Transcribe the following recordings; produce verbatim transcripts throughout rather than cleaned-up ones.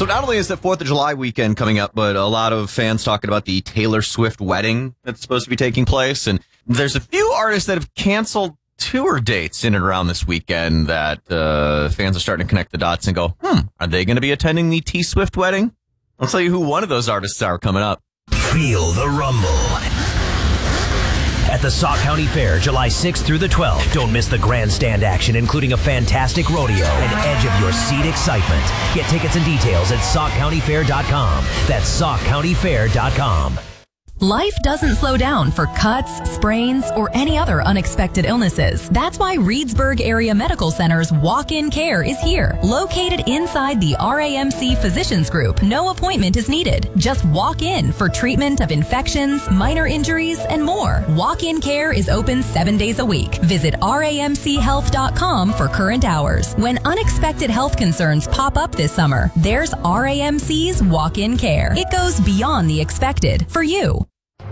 So not only is the fourth of July weekend coming up, but a lot of fans talking about the Taylor Swift wedding that's supposed to be taking place. And there's a few artists that have canceled tour dates in and around this weekend that uh, fans are starting to connect the dots and go, hmm, are they going to be attending the T Swift wedding? I'll tell you who one of those artists are coming up. Feel the rumble at the Sauk County Fair, July sixth through the twelfth. Don't miss the grandstand action, including a fantastic rodeo and edge of your seat excitement. Get tickets and details at sauk county fair dot com. That's sauk county fair dot com. Life doesn't slow down for cuts, sprains, or any other unexpected illnesses. That's why Reedsburg Area Medical Center's walk-in care is here. Located inside the R A M C Physicians Group, no appointment is needed. Just walk in for treatment of infections, minor injuries, and more. Walk-in care is open seven days a week. Visit R A M C health dot com for current hours. When unexpected health concerns pop up this summer, there's R A M C's walk-in care. It goes beyond the expected for you.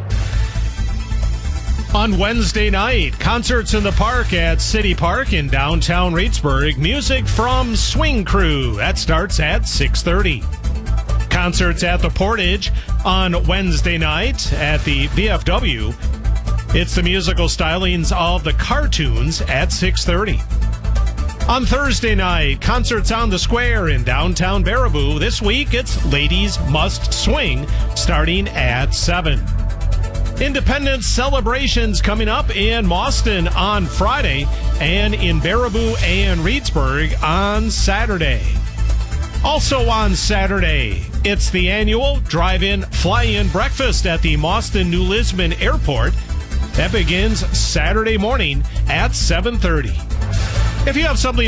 On Wednesday night, concerts in the park at City Park in downtown Reedsburg. Music from Swing Crew. That starts at six thirty. Concerts at the Portage on Wednesday night at the V F W. It's the musical stylings of the Cartoons at six thirty. On Thursday night, concerts on the Square in downtown Baraboo. This week, it's Ladies Must Swing starting at seven. Independence celebrations coming up in Mauston on Friday and in Baraboo and Reedsburg on Saturday. Also on Saturday, it's the annual drive-in fly-in breakfast at the Mauston New Lisbon Airport. That begins Saturday morning at seven thirty. If you have something